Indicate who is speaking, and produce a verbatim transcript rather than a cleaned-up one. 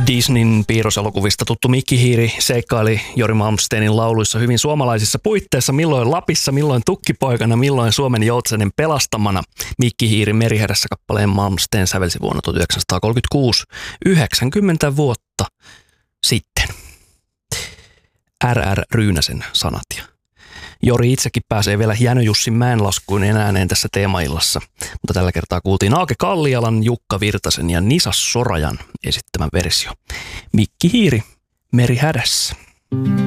Speaker 1: Disneyn piirroselokuvista tuttu Mikkihiiri seikkaili Jori Malmsteenin lauluissa hyvin suomalaisissa puitteissa, milloin Lapissa, milloin Tukkipoikana, milloin Suomen joutsenen pelastamana. Mikkihiiri Merihädässä kappaleen Malmsteen sävelsi vuonna tuhatyhdeksänsataakolmekymmentäkuusi, yhdeksänkymmentä vuotta sitten. R R. Ryynäsen sanat. Jori itsekin pääsee vielä Jänö-Jussin mäenlaskuun ääneen tässä teemaillassa, mutta tällä kertaa kuultiin Aake Kallialan, Jukka Virtasen ja Nisa Sorajan esittämän versio. Mikkihiiri Merihädässä.